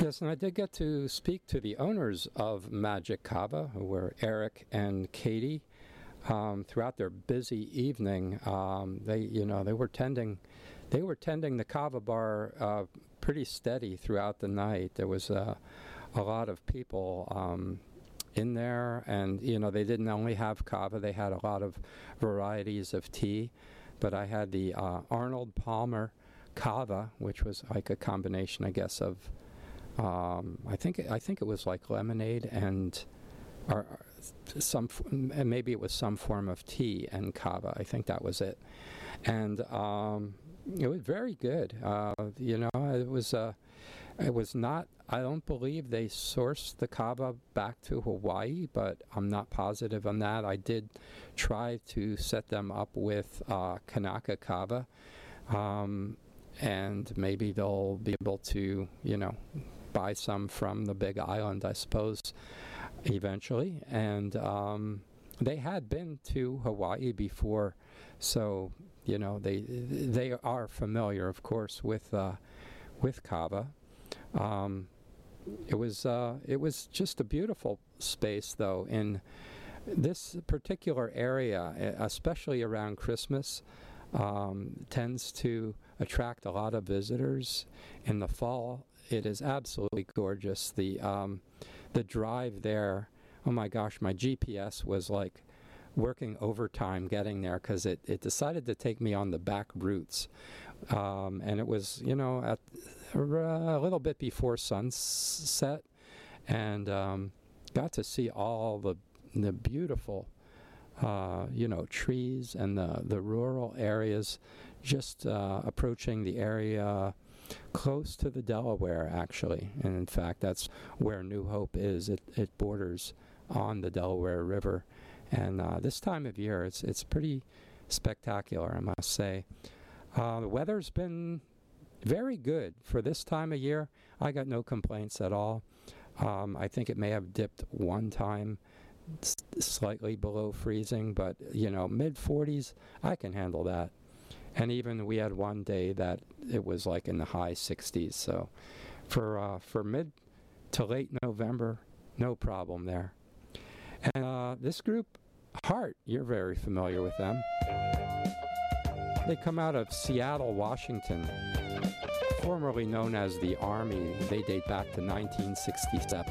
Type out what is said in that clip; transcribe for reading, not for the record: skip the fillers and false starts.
Yes, and I did get to speak to the owners of Magic Kava, who were Eric and Katie. Throughout their busy evening, they were tending the Kava bar pretty steady throughout the night. There was a lot of people in there, and they didn't only have Kava; they had a lot of varieties of tea. But I had the Arnold Palmer Kava, which was like a combination, I guess, of I think it was like lemonade and maybe it was some form of tea and Kava. I think that was it, and it was very good. It was not. I don't believe they sourced the Kava back to Hawaii, but I'm not positive on that. I did try to set them up with Kanaka Kava, and maybe they'll be able to, buy some from the Big Island, I suppose, eventually. And they had been to Hawaii before, so they are familiar, of course, with Kava. It was just a beautiful space, though. In this particular area, especially around Christmas, tends to attract a lot of visitors. In the fall, it is absolutely gorgeous. The drive there, oh my gosh, my GPS was like working overtime getting there because it decided to take me on the back routes. And it was, at a little bit before sunset, and got to see all the beautiful trees and the rural areas, just approaching the area close to the Delaware, actually. And in fact, that's where New Hope is. It borders on the Delaware River. And this time of year, it's pretty spectacular, I must say. The weather's been very good for this time of year. I got no complaints at all. I think it may have dipped one time slightly below freezing, but mid 40s, I can handle that. And even we had one day that it was like in the high 60s. So for mid to late November, no problem there. And this group, Heart, you're very familiar with them. They come out of Seattle, Washington, formerly known as the Army. They date back to 1967.